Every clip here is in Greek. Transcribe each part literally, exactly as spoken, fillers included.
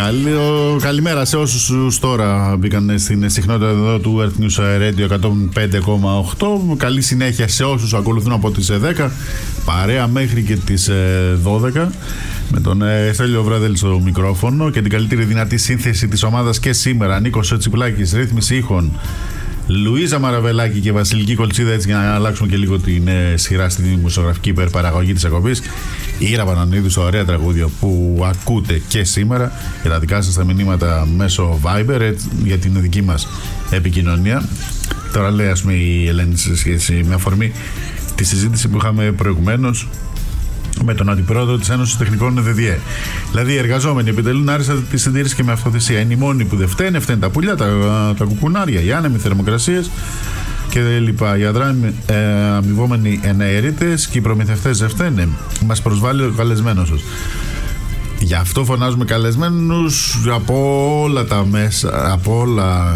Καλή, καλημέρα σε όσους τώρα μπήκαν στην συχνότητα εδώ του Earth News Radio εκατόν πέντε κόμμα οκτώ. Καλή συνέχεια σε όσους ακολουθούν από τις δέκα, παρέα μέχρι και τις δώδεκα, με τον Στέλιο Βράδελ στο μικρόφωνο και την καλύτερη δυνατή σύνθεση της ομάδας και σήμερα. Νίκος Τσιπλάκης, ρύθμιση ήχων, Λουίζα Μαραβελάκη και Βασιλική Κολτσίδα, έτσι για να αλλάξουμε και λίγο την ε, σειρά στη δημοσιογραφική υπερπαραγωγή της εκπομπής. Ήρα Πανανίδου στα ωραία τραγούδια που ακούτε και σήμερα και τα δικά σας τα μηνύματα μέσω Viber, έτσι, για την δική μας επικοινωνία. Τώρα λέει, ας πούμε, η Ελένη σε σχέση με αφορμή τη συζήτηση που είχαμε προηγουμένως με τον αντιπρόεδρο της Ένωσης Τεχνικών ΔΔΕ. Δηλαδή, οι εργαζόμενοι επιτελούν άριστα τη συντήρηση και με αυτοθυσία. Είναι οι μόνοι που δεν φταίνε, φταίνε τα πουλιά, τα, τα κουκουνάρια, οι άνεμοι θερμοκρασίες και λοιπά. Οι αδράμοι ε, αμοιβόμενοι εναερίτες και οι προμηθευτές δεν φταίνε. Μας προσβάλλει ο καλεσμένος σας. Γι' αυτό φωνάζουμε καλεσμένους από όλα τα μέσα, από όλα,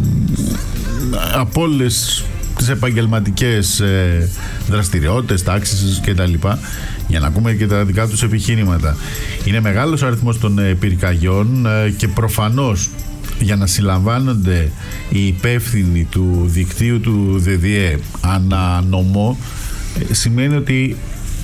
από όλες τις επαγγελματικές ε, δραστηριότητες, τάξεις και τα λοιπά, για να ακούμε και τα δικά τους επιχείρηματα. Είναι μεγάλος ο αριθμός των ε, πυρκαγιών ε, και προφανώς για να συλλαμβάνονται οι υπεύθυνοι του δικτύου του ΔΔΕ ανά νομό ε, σημαίνει ότι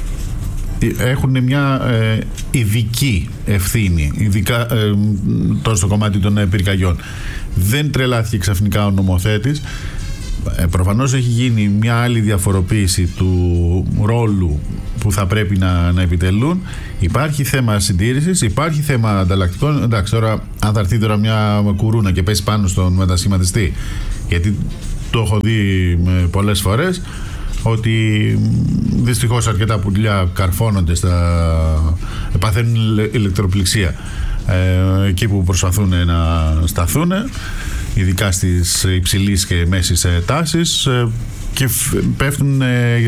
έχουν μια ε, ειδική ευθύνη, ειδικά ε, τόσο στο κομμάτι των ε, πυρκαγιών. Δεν τρελάθηκε ξαφνικά ο νομοθέτης. Ε, προφανώς έχει γίνει μια άλλη διαφοροποίηση του ρόλου που θα πρέπει να, να επιτελούν. Υπάρχει θέμα συντήρησης, υπάρχει θέμα ανταλλακτικών. Εντάξει, τώρα αν θα έρθει τώρα μια κουρούνα και πέσει πάνω στον μετασχηματιστή, γιατί το έχω δει πολλές φορές ότι δυστυχώς αρκετά πουλιά καρφώνονται, στα, παθαίνουν ηλεκτροπληξία ε, εκεί που προσπαθούν να σταθούν, ειδικά στις υψηλής και μέσης τάσης, και πέφτουν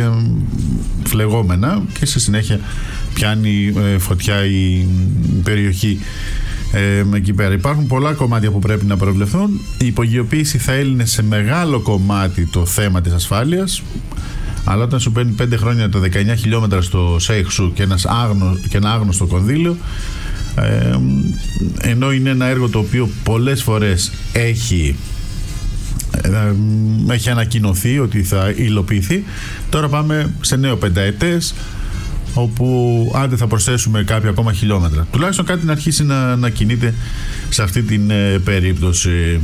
φλεγόμενα και στη συνέχεια πιάνει φωτιά η περιοχή ε, εκεί πέρα. Υπάρχουν πολλά κομμάτια που πρέπει να προβλεφθούν. Η υπογειοποίηση θα έλυνε σε μεγάλο κομμάτι το θέμα της ασφάλειας, αλλά όταν σου παίρνει πέντε χρόνια τα δεκαεννιά χιλιόμετρα στο Σέιχ και, ένας άγνω, και ένα άγνωστο κονδύλιο, Ε, ενώ είναι ένα έργο το οποίο πολλές φορές έχει, ε, έχει ανακοινωθεί ότι θα υλοποιηθεί, τώρα πάμε σε νέο πενταετές, όπου άντε θα προσθέσουμε κάποια ακόμα χιλιόμετρα, τουλάχιστον κάτι να αρχίσει να, να κινείται σε αυτή την ε, περίπτωση.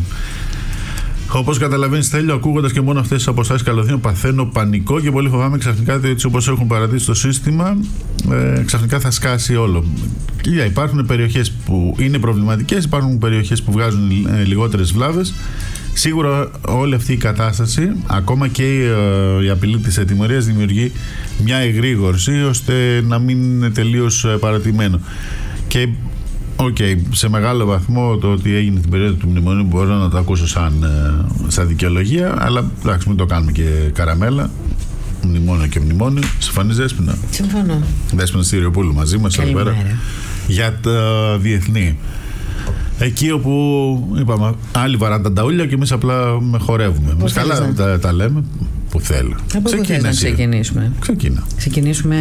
Όπως καταλαβαίνεις, Θέλιο, ακούγοντας και μόνο αυτές τις αποστάσεις καλωδίων, παθαίνω πανικό και πολύ φοβάμαι ξαφνικά, έτσι όπως έχουν παρατήσει το σύστημα, ε, ξαφνικά θα σκάσει όλο. Και υπάρχουν περιοχές που είναι προβληματικές, υπάρχουν περιοχές που βγάζουν ε, λιγότερες βλάβες. Σίγουρα όλη αυτή η κατάσταση, ακόμα και η, ε, η απειλή της τιμωρίας, δημιουργεί μια εγρήγορση ώστε να μην είναι τελείως ε, παρατημένο. Και Οκ, okay, σε μεγάλο βαθμό το ότι έγινε την περίοδο του μνημονίου μπορώ να το ακούσω σαν, ε, σαν δικαιολογία, αλλά εντάξει, μην το κάνουμε και καραμέλα. Μνημόνιο και μνημόνιο. Συμφωνείς, Δέσποινα? Συμφωνώ. Δέσποινα Στυριοπούλου μαζί μας εδώ πέρα για τα διεθνή. Εκεί όπου είπαμε άλλοι βαράνε τα ταούλια και εμείς απλά με χορεύουμε. Εμείς καλά να... τα, τα λέμε που θέλω. Από πού θες να ξεκινήσουμε? Ξεκίνα. Ξεκινήσουμε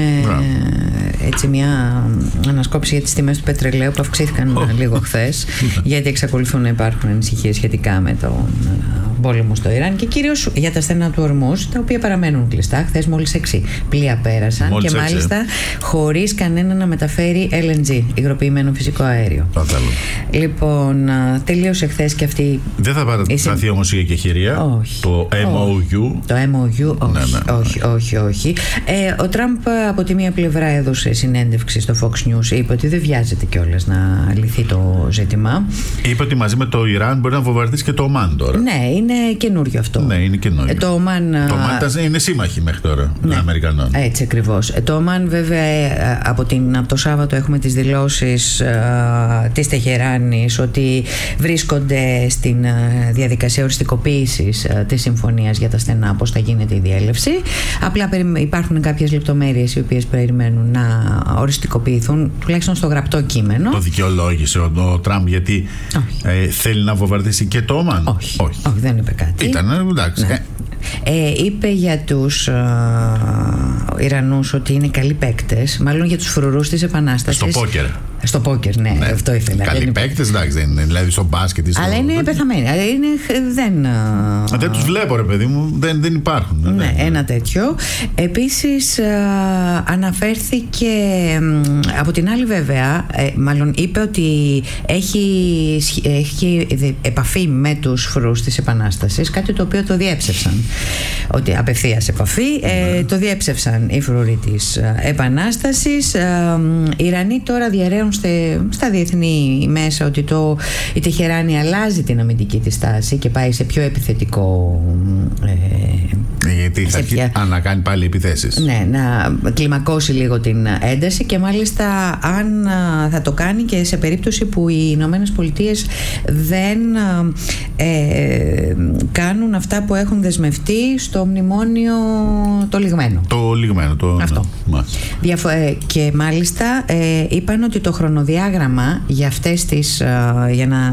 ε, έτσι μια ανασκόπηση για τις τιμές του πετρελαίου που αυξήθηκαν oh. λίγο χθες, γιατί εξακολουθούν να υπάρχουν ανησυχίες σχετικά με τον πόλεμο στο Ιράν και κυρίως για τα στενά του Ορμούζ, τα οποία παραμένουν κλειστά. Χθες μόλις έξι πλοία πέρασαν μόλις και έξι. Μάλιστα χωρίς κανένα να μεταφέρει ελ εν τζι, υγροποιημένο φυσικό αέριο. Λοιπόν, τελείωσε χθες και αυτή. Δεν θα παραταθεί όμως η εκεχηρία? Όχι. Το εμ ο γιου. Το εμ ο γιου, όχι, ναι, ναι, ναι. όχι, όχι, όχι. Ε, ο Τραμπ από τη μία πλευρά έδωσε συνέντευξη στο Fox News, είπε ότι δεν βιάζεται κιόλας να λυθεί το ζήτημα. Είπε ότι μαζί με το Ιράν μπορεί να βομβαρδίσει και το Ομάν τώρα. Ναι, είναι καινούριο αυτό. Ναι, είναι καινούριο. Ε, το Ομάν, το Ομάν είναι σύμμαχοι μέχρι τώρα, ναι, των Αμερικανών. Έτσι ακριβώς. Ε, το Ομάν, βέβαια, από, την, από το Σάββατο έχουμε τις δηλώσεις α, της Τεχεράνης ότι βρίσκονται στην α, διαδικασία οριστικοποίησης α, της συμφωνίας για τα στενά, πώς θα γίνεται η διέλευση. Απλά υπάρχουν κάποιες λεπτομέρειες οι οποίες περιμένουν να οριστικοποιηθούν, τουλάχιστον στο γραπτό κείμενο. Το δικαιολόγησε ο, ο Τραμπ γιατί ε, θέλει να βομβαρδίσει και το Ομάν? Όχι, όχι. όχι, δεν είπε κάτι. Ήταν, εντάξει. Ναι. Ε, είπε για τους α, Ιρανούς ότι είναι καλοί παίκτες, μάλλον για τους φρουρούς της Επανάστασης. Στο πόκερ. Στο πόκερ, ναι, ναι, αυτό ήθελα. Καλοί παίκτες, εντάξει, δεν είναι. Δηλαδή στο μπάσκετ. Στο... Αλλά είναι πεθαμένοι. Είναι, δεν δεν τους βλέπω, ρε παιδί μου, δεν, δεν υπάρχουν. Ναι, ναι, ένα τέτοιο. Επίσης, αναφέρθηκε από την άλλη, βέβαια, μάλλον είπε ότι έχει, έχει επαφή με τους φρούς της Επανάστασης, κάτι το οποίο το διέψευσαν. Ότι απευθείας επαφή, ναι. ε, το διέψευσαν οι φρουροί της Επανάστασης. Ε, οι Ιρανοί τώρα διαρρέουν στε, στα διεθνή μέσα ότι το, η Τεχεράνη αλλάζει την αμυντική της στάση και πάει σε πιο επιθετικό. Ε, Γιατί θα ποια... να κάνει πάλι επιθέσεις. Ναι, να κλιμακώσει λίγο την ένταση και μάλιστα αν θα το κάνει και σε περίπτωση που οι Ηνωμένες Πολιτείες δεν ε, κάνουν αυτά που έχουν δεσμευτεί στο μνημόνιο το λιγμένο. Το λιγμένο, το... Αυτό. Ναι. Διαφο- ε, και μάλιστα ε, είπαν ότι το χρονοδιάγραμμα για αυτές τις ε, για να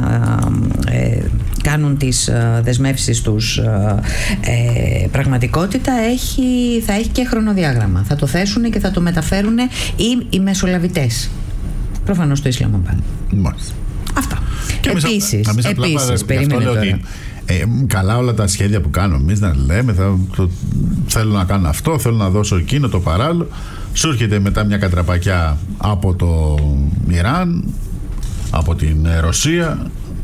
ε, κάνουν τις ε, δεσμεύσεις τους ε, ε, πραγματικότητα έχει, θα έχει και χρονοδιάγραμμα. Θα το θέσουν και θα το μεταφέρουν οι, οι μεσολαβητές. Προφανώς στο Ισλαμαμπάντ. Μάλιστα. Αυτά. Και επίσης, εμείς επίσης περίμενε τώρα. Ότι, ε, καλά όλα τα σχέδια που κάνουμε εμείς να λέμε θα, το, θέλω να κάνω αυτό, θέλω να δώσω εκείνο το παράλληλο. Σου έρχεται μετά μια κατραπακιά από το Ιράν, από την Ρωσία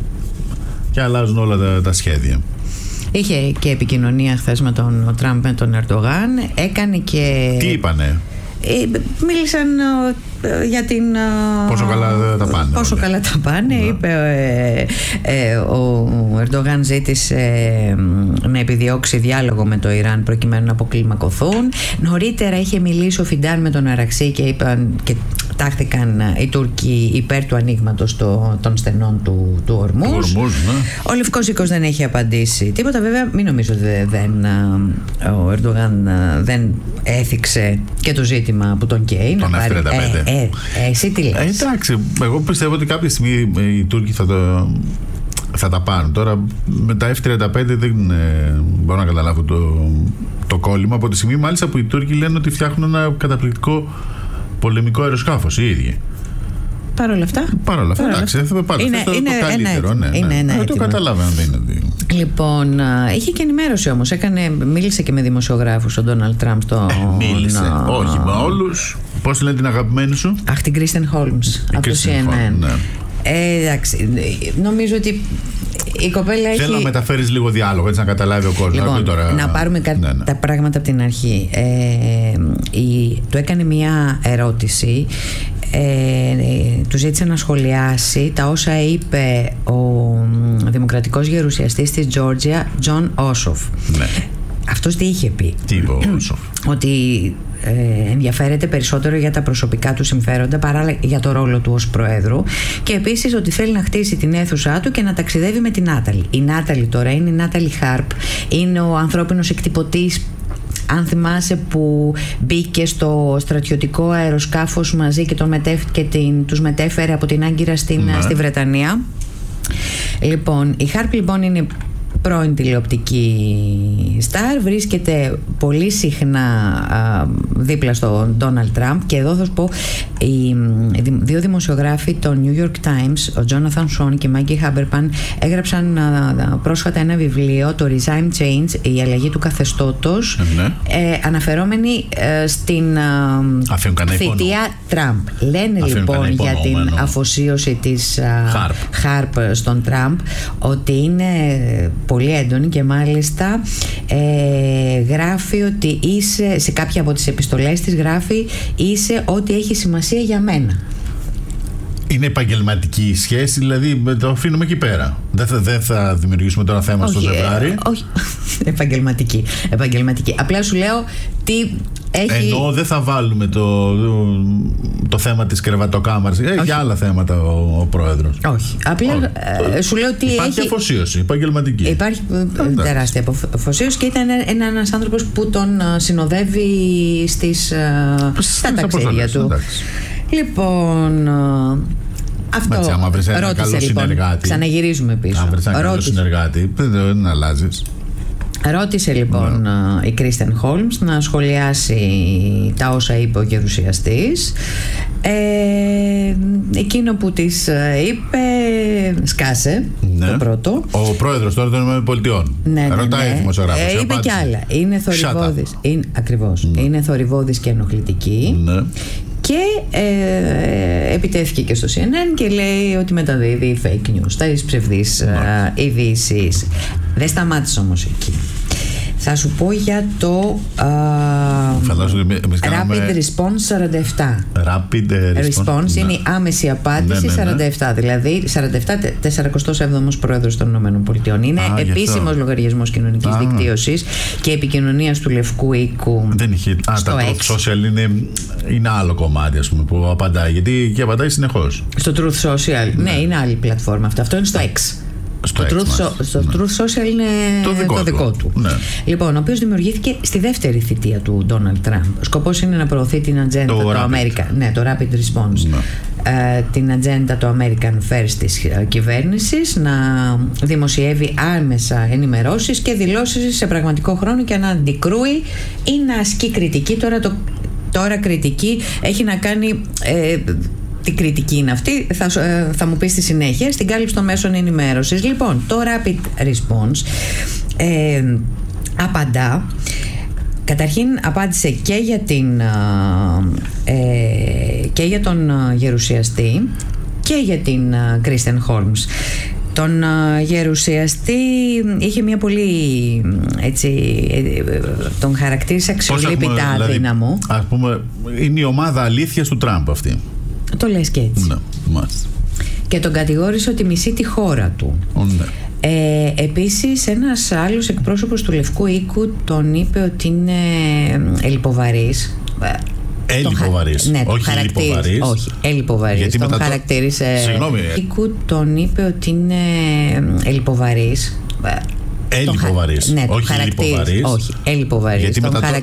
και αλλάζουν όλα τα, τα σχέδια. Είχε και επικοινωνία χθες με τον Τραμπ, με τον Ερντογάν. Έκανε και... Τι είπανε? Ε, μίλησαν ε, για την... Ε, πόσο καλά τα πάνε. Πόσο όλα. καλά τα πάνε. Ναι. Είπε ε, ε, ο Ερντογάν ζήτησε ε, να επιδιώξει διάλογο με το Ιράν προκειμένου να αποκλιμακωθούν. Νωρίτερα είχε μιλήσει ο Φιντάν με τον Αραξί και είπαν και τάχθηκαν οι Τούρκοι υπέρ του ανοίγματος το, των στενών του, του Ορμούζ. Ορμούζ, ναι. Ο Λευκός Οίκος δεν έχει απαντήσει τίποτα. Βέβαια, μην νομίζω ότι δεν, ο Ερντογάν δεν έθιξε και το ζήτημα που τον καίει. Τον εφ τριάντα πέντε. Ε, ε, ε, εσύ τι λες? Ε, εντάξει, εγώ πιστεύω ότι κάποια στιγμή οι Τούρκοι θα, το, θα τα πάρουν. Τώρα με τα εφ τριάντα πέντε δεν ε, μπορώ να καταλάβω το, το κόλλημα. Από τη στιγμή μάλιστα που οι Τούρκοι λένε ότι φτιάχνουν ένα καταπληκτικό πολεμικό αεροσκάφος οι ίδιοι. Παρ' όλα αυτά. Παρ' όλα αυτά, εντάξει, θα πάρω είναι, αυτό είναι το καλύτερο. Ένα, ναι, είναι ναι. Ένα το καταλαβαίνω. Λοιπόν, είχε και ενημέρωση όμως. Έκανε, μίλησε και με δημοσιογράφους ο Ντόναλντ Τραμπ στο. Ε, μίλησε. Να... Όχι με όλους. Πώς λένε την αγαπημένη σου? Αχ, την Κρίστεν Χόλμς από το σι εν εν. Ναι. Ε, εντάξει, νομίζω ότι η κοπέλα έχει... Θέλω να μεταφέρεις λίγο διάλογο, έτσι να καταλάβει ο κόσμος. Λοιπόν, τώρα... να πάρουμε κα... ναι, ναι. τα πράγματα από την αρχή. Ε, η... Του έκανε μια ερώτηση. Ε, του ζήτησε να σχολιάσει τα όσα είπε ο δημοκρατικός γερουσιαστής της Τζόρτζια, Τζον Όσοφ. Ναι. Αυτός τι είχε πει? Τι είπε ο Όσοφ? Ότι ε, ενδιαφέρεται περισσότερο για τα προσωπικά του συμφέροντα παρά για το ρόλο του ως Προέδρου, και επίσης ότι θέλει να χτίσει την αίθουσά του και να ταξιδεύει με την Νάταλη. Η Νάταλη τώρα είναι η Νάταλη Χάρπ, είναι ο ανθρώπινος εκτυπωτής, αν θυμάσαι, που μπήκε στο στρατιωτικό αεροσκάφος μαζί και, τον μετέφ, και την, τους μετέφερε από την Άγκυρα στην, ναι. στη Βρετανία. Λοιπόν, η Χάρπ λοιπόν είναι πρώην τηλεοπτική στάρ, βρίσκεται πολύ συχνά α, δίπλα στον Ντόναλντ Τραμπ, και εδώ θα σου πω, οι δύο δημοσιογράφοι, το New York Times, ο Τζόναθαν Σον και η Μάγκη Χάμπερπαν, έγραψαν α, πρόσφατα ένα βιβλίο, το Regime Change, η αλλαγή του καθεστώτος, ναι. ε, αναφερόμενοι ε, στην α, θητεία Τραμπ. Λένε Αφήνουν λοιπόν για την αφοσίωση της Χάρπ στον Τραμπ ότι είναι πολύ έντονη, και μάλιστα ε, γράφει ότι είσαι, σε κάποια από τις επιστολές της γράφει, είσαι ό,τι έχει σημασία για μένα. Είναι επαγγελματική η σχέση, δηλαδή το αφήνουμε εκεί πέρα. Δεν θα, δεν θα δημιουργήσουμε τώρα θέμα όχι, στο ζευγάρι. Ε, όχι, επαγγελματική, επαγγελματική. Απλά σου λέω τι έχει... Ενώ δεν θα βάλουμε το, το, το θέμα της κρεβατοκάμαρας. Έχει όχι. άλλα θέματα ο, ο πρόεδρος. Όχι. Απλά όχι. Ε, σου λέω ότι υπάρχει έχει... αφοσίωση, επαγγελματική. Υπάρχει ε, τεράστια αφοσίωση, και ήταν ένα, ένας άνθρωπος που τον συνοδεύει στις, στα ταξίδια του. Εντάξει. Λοιπόν, αυτό. Έτσι, άμα βρεις ένα ρώτησε, καλό λοιπόν, συνεργάτη. Ξαναγυρίζουμε πίσω. Αν βρεις ένα καλό συνεργάτη, δεν αλλάζεις. Ρώτησε λοιπόν ναι. η Κρίστεν Χόλμς να σχολιάσει τα όσα είπε ο γερουσιαστής. Ε, εκείνο που της είπε σκάσε ναι. το πρώτο. Ο πρόεδρος τώρα των ΗΠΑ ναι, ναι, ρωτάει ναι. δημοσιογράφος. Ε, είπε κι άλλα. Είναι θορυβώδης. Είναι, ακριβώς. Ναι. Είναι θορυβώδης και ενοχλητική. Ναι. Και ε, επιτέθηκε και στο σι εν εν και λέει ότι μεταδίδει fake news, τα ψευδείς ναι. ειδήσεις. Δεν σταμάτησε όμως εκεί. Θα σου πω για το uh, Rapid Response σαράντα επτά. Rapid Response ναι. είναι η άμεση απάντηση ναι, ναι, ναι. σαράντα επτά. Δηλαδή σαράντα επτά τετρακοστός έβδομος πρόεδρος των ΗΠΑ. Είναι Α, επίσημος λογαριασμός κοινωνικής Α. δικτύωσης και επικοινωνίας του Λευκού Οίκου. Δεν είχε. Α, στο τα Truth Social είναι, είναι άλλο κομμάτι, ας πούμε, που απαντάει. Γιατί και απαντάει συνεχώς. Στο Truth Social. Ναι, ναι είναι άλλη πλατφόρμα αυτό. Αυτό είναι στο X. Στο το Truth, so, στο ναι. Truth Social είναι το δικό, το δικό του. του. Ναι. Λοιπόν, ο οποίος δημιουργήθηκε στη δεύτερη θητεία του Ντόναλντ Τραμπ. Ο σκοπός είναι να προωθεί την ατζέντα το, το American, ναι, το Rapid Response. Ναι. Ε, την ατζέντα το American First της κυβέρνησης, να δημοσιεύει άμεσα ενημερώσεις και δηλώσεις σε πραγματικό χρόνο και να αντικρούει ή να ασκεί κριτική. Τώρα, το, τώρα κριτική έχει να κάνει... Ε, τι κριτική είναι αυτή, θα, θα μου πει στη συνέχεια, στην κάλυψη των μέσων ενημέρωσης. Λοιπόν, το Rapid Response ε, απαντά. Καταρχήν απάντησε και για, την, ε, και για τον γερουσιαστή και για την Κρίστεν Χόλμς. Τον uh, γερουσιαστή είχε μια πολύ έτσι, τον χαρακτήρισε αξιολύπητα αδύναμο. Δηλαδή, ας πούμε, είναι η ομάδα αλήθειας του Τραμπ αυτή. Το λες και έτσι. Ναι, μάλιστα. Και τον κατηγόρησε ότι μισεί τη χώρα του. Ναι. Ε, επίσης ένας άλλος εκπρόσωπος του Λευκού Οίκου τον είπε ότι είναι ελλειποβαρής. Ελλειποβαρής, ναι, όχι ελλειποβαρής. Όχι, ελλειποβαρής. Τον το... χαρακτήρισε... Συγγνώμη. Οίκου τον είπε ότι είναι ελλειποβαρής. Ελλειποβαρής, ναι, όχι ελλειποβαρής. Όχι, ελλειποβαρής. Γιατί τον μετά χαρακ...